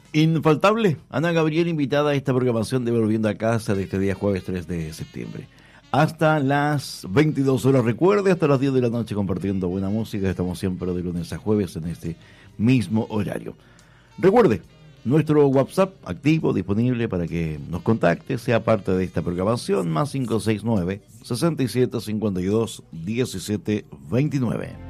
Infaltable, Ana Gabriel invitada a esta programación de Volviendo a Casa de este día jueves 3 de septiembre. Hasta las 22 horas, recuerde, hasta las 10 de la noche compartiendo buena música. Estamos siempre de lunes a jueves en este mismo horario. Recuerde, nuestro WhatsApp activo, disponible para que nos contacte, sea parte de esta programación, más 569 67 52 17 29.